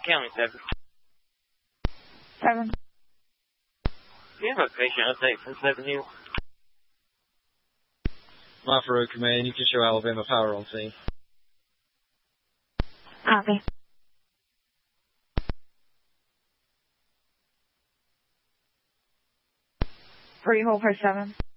County 7. 7. Do you have a patient update from 7 News? My Farouk Command, you can show Alabama Power on scene. Copy. Freehold for 7.